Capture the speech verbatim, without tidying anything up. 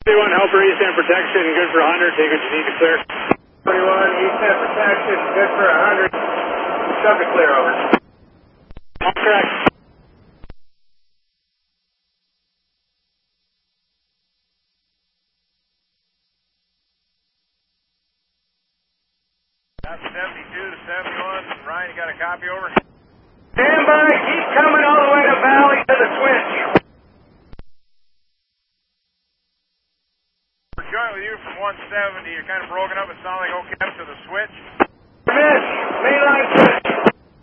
twenty-one, helper, East End protection, good for one hundred, take what you need to clear. twenty-one, East End protection, good for one hundred, subject clear, over. All correct. seventy-two to seventy-one, Ryan, you got a copy, over? Stand by, keep coming all the way to Valley to the switch. We're joining with you from one seventy, you're kind of broken up, it sounds like okay to the switch. Miss, mainline switch.